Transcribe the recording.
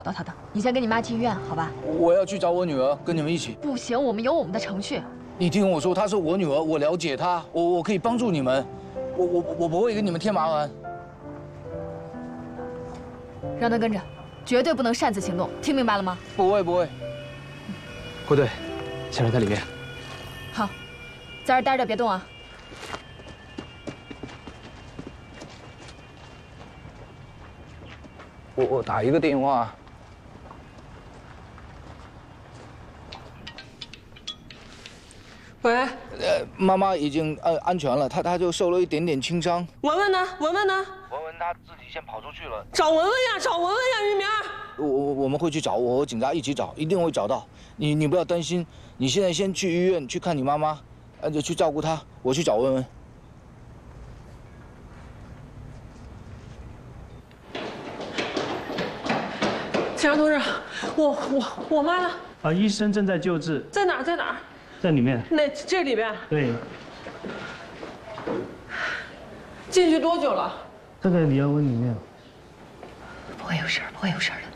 到他的。你先跟你妈去医院，好吧？ 我要去找我女儿，跟你们一起。 不行，我们有我们的程序。 你听我说，她是我女儿，我了解她，我可以帮助你们，我不会给你们添麻烦。 让他跟着，绝对不能擅自行动，听明白了吗？ 不会不会。 郭队，先留在里面。 好，在这儿待着，别动啊。 我打一个电话。 喂， 妈妈已经安全了，她就受了一点点轻伤。 文文呢？文文呢？ 文文她自己先跑出去了。 找文文呀，找文文呀，玉明。 我们会去找，我和警察一起找，一定会找到。你不要担心，你现在先去医院去看你妈妈，就去照顾她。我去找文文。 警察同志，我妈呢？ 啊，医生正在救治， 在哪儿？在哪儿？ 在里面。 这里边？ 对。 进去多久了？ 这个你要问里面。 不会有事儿，不会有事儿的。